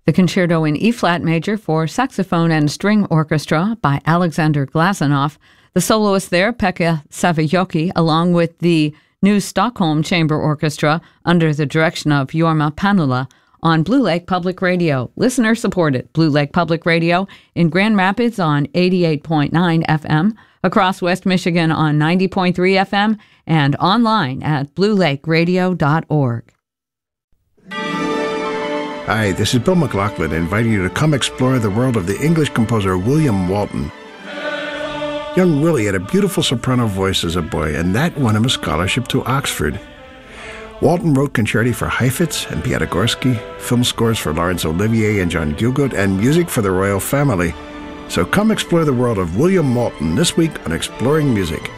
The Concerto in E-flat major for saxophone and string orchestra by Alexander Glazunov. The soloist there, Pekka Savajoki, along with the New Stockholm Chamber Orchestra under the direction of Jorma Panula on Blue Lake Public Radio. Listener-supported Blue Lake Public Radio in Grand Rapids on 88.9 FM, across West Michigan on 90.3 FM, and online at bluelakeradio.org. Hi, this is Bill McLaughlin inviting you to come explore the world of the English composer William Walton. Young Willie had a beautiful soprano voice as a boy, and that won him a scholarship to Oxford. Walton wrote concerti for Heifetz and Piatigorsky, film scores for Laurence Olivier and John Gielgud, and music for the royal family. So come explore the world of William Walton this week on Exploring Music.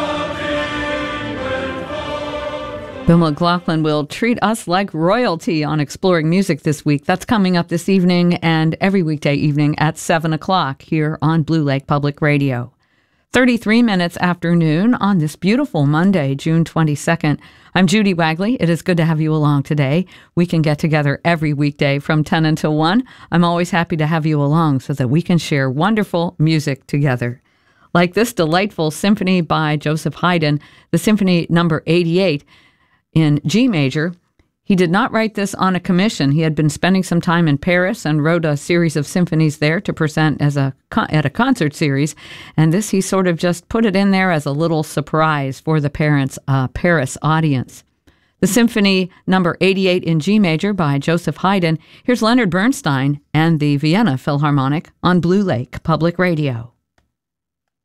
Bill McLaughlin will treat us like royalty on Exploring Music this week. That's coming up this evening and every weekday evening at 7 o'clock here on Blue Lake Public Radio. 33 minutes after noon on this beautiful Monday, June 22nd. I'm Judy Wagley. It is good to have you along today. We can get together every weekday from 10 until 1. I'm always happy to have you along so that we can share wonderful music together. Like this delightful symphony by Joseph Haydn, the Symphony Number 88, in G major. He did not write this on a commission. He had been spending some time in Paris and wrote a series of symphonies there to present as at a concert series. And this, he sort of just put it in there as a little surprise for the Paris audience. The Symphony Number 88 in G major by Joseph Haydn. Here's Leonard Bernstein and the Vienna Philharmonic on Blue Lake Public Radio.